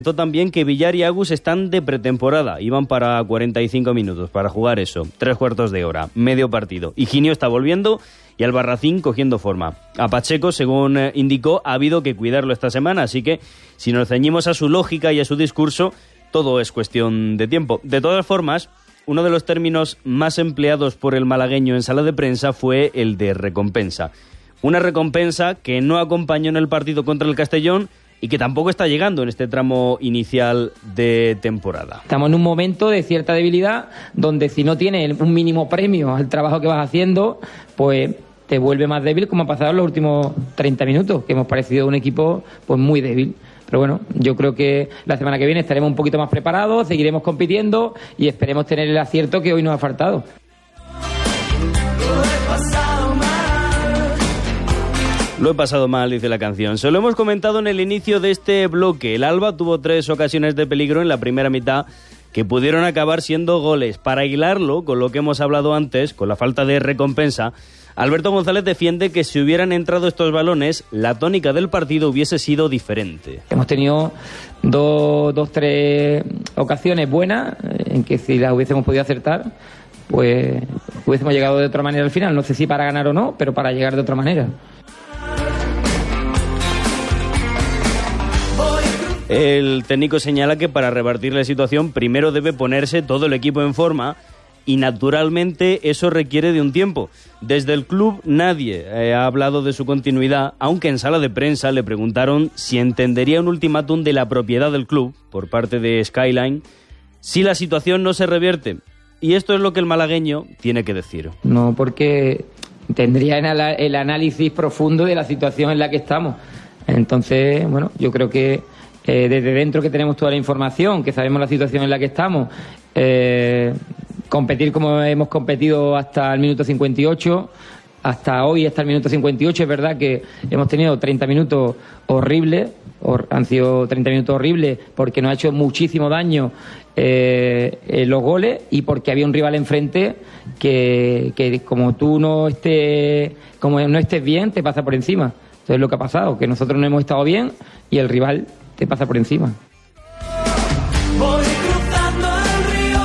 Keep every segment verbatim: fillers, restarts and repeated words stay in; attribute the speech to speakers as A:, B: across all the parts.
A: También que Villar y Agus están de pretemporada, iban para cuarenta y cinco minutos para jugar eso, tres cuartos de hora, medio partido. Higinio está volviendo y Albarracín cogiendo forma. A Pacheco, según indicó, ha habido que cuidarlo esta semana, así que si nos ceñimos a su lógica y a su discurso, todo es cuestión de tiempo. De todas formas, uno de los términos más empleados por el malagueño en sala de prensa fue el de recompensa. Una recompensa que no acompañó en el partido contra el Castellón y que tampoco está llegando en este tramo inicial de temporada.
B: Estamos en un momento de cierta debilidad donde si no tienes un mínimo premio al trabajo que vas haciendo, pues te vuelve más débil, como ha pasado en los últimos treinta minutos, que hemos parecido un equipo pues muy débil. Pero bueno, yo creo que la semana que viene estaremos un poquito más preparados, seguiremos compitiendo y esperemos tener el acierto que hoy nos ha faltado.
A: Lo he pasado mal, dice la canción. Se lo hemos comentado en el inicio de este bloque. El Alba tuvo tres ocasiones de peligro en la primera mitad que pudieron acabar siendo goles. Para hilarlo con lo que hemos hablado antes, con la falta de recompensa, Alberto González defiende que si hubieran entrado estos balones, la tónica del partido hubiese sido diferente.
B: Hemos tenido dos, dos tres ocasiones buenas en que si las hubiésemos podido acertar, pues hubiésemos llegado de otra manera al final. No sé si para ganar o no, pero para llegar de otra manera.
A: El técnico señala que para revertir la situación primero debe ponerse todo el equipo en forma y naturalmente eso requiere de un tiempo. Desde el club nadie eh, ha hablado de su continuidad, aunque en sala de prensa le preguntaron si entendería un ultimátum de la propiedad del club por parte de Skyline si la situación no se revierte. Y esto es lo que el malagueño tiene que decir.
B: No, porque tendría el análisis profundo de la situación en la que estamos. Entonces, bueno, yo creo que Eh, desde dentro que tenemos toda la información, que sabemos la situación en la que estamos, eh, competir como hemos competido hasta el minuto cincuenta y ocho, hasta hoy, hasta el minuto cincuenta y ocho, es verdad que hemos tenido treinta minutos horribles, or, han sido treinta minutos horribles porque nos ha hecho muchísimo daño eh, eh, los goles y porque había un rival enfrente que, que como tú no estés, como no estés bien, te pasa por encima. Entonces lo que ha pasado, que nosotros no hemos estado bien y el rival te pasa por encima.
C: Voy cruzando el río.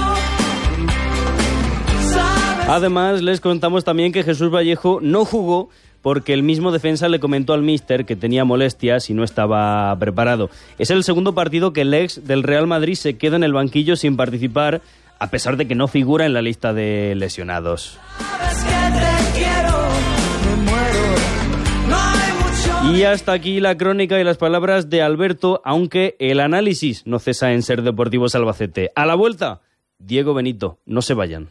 A: Además, les contamos también que Jesús Vallejo no jugó porque el mismo defensa le comentó al míster que tenía molestias y no estaba preparado. Es el segundo partido que el ex del Real Madrid se queda en el banquillo sin participar, a pesar de que no figura en la lista de lesionados.
C: Sabes que te quiero, me muero. No hay mucho.
A: Y hasta aquí la crónica y las palabras de Alberto, aunque el análisis no cesa en Ser Deportivos Albacete. A la vuelta, Diego Benito, no se vayan.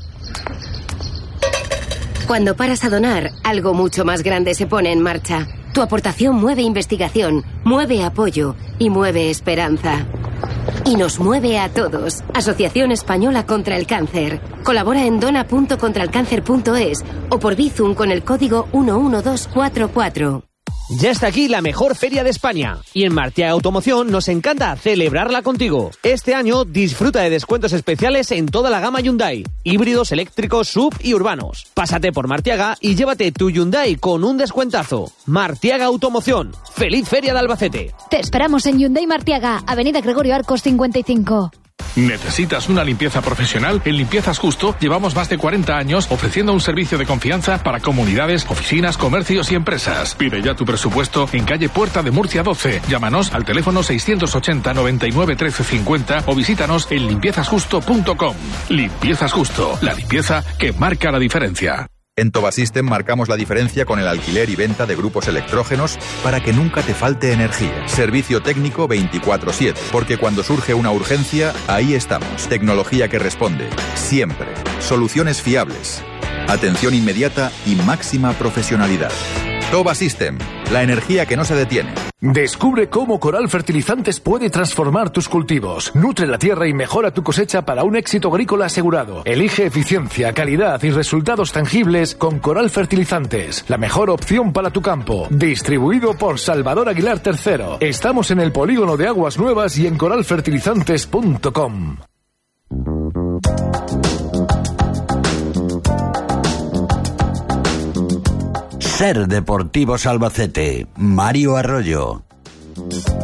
D: Cuando paras a donar, algo mucho más grande se pone en marcha. Tu aportación mueve investigación, mueve apoyo y mueve esperanza. Y nos mueve a todos. Asociación Española contra el Cáncer. Colabora en dona punto contralcáncer punto es o por Bizum con el código uno uno dos cuatro cuatro.
E: Ya está aquí la mejor feria de España y en Martiaga Automoción nos encanta celebrarla contigo. Este año disfruta de descuentos especiales en toda la gama Hyundai, híbridos, eléctricos, sub y urbanos. Pásate por Martiaga y llévate tu Hyundai con un descuentazo. Martiaga Automoción, feliz feria de Albacete.
F: Te esperamos en Hyundai Martiaga, Avenida Gregorio Arcos cincuenta y cinco.
G: ¿Necesitas una limpieza profesional? En Limpiezas Justo llevamos más de cuarenta años ofreciendo un servicio de confianza para comunidades, oficinas, comercios y empresas. Pide ya tu presupuesto en calle Puerta de Murcia doce. Llámanos al teléfono seiscientos ochenta noventa y nueve trece cincuenta o visítanos en limpiezas justo punto com. Limpiezas Justo, la limpieza que marca la diferencia.
H: En Tobasystem marcamos la diferencia con el alquiler y venta de grupos electrógenos para que nunca te falte energía. Servicio técnico veinticuatro siete, porque cuando surge una urgencia, ahí estamos. Tecnología que responde, siempre. Soluciones fiables, atención inmediata y máxima profesionalidad. Tobasystem, la energía que no se detiene.
I: Descubre cómo Coral Fertilizantes puede transformar tus cultivos. Nutre la tierra y mejora tu cosecha para un éxito agrícola asegurado. Elige eficiencia, calidad y resultados tangibles con Coral Fertilizantes. La mejor opción para tu campo. Distribuido por Salvador Aguilar tercero. Estamos en el polígono de Aguas Nuevas y en coral fertilizantes punto com.
J: Ser Deportivos Albacete, Mario Arroyo.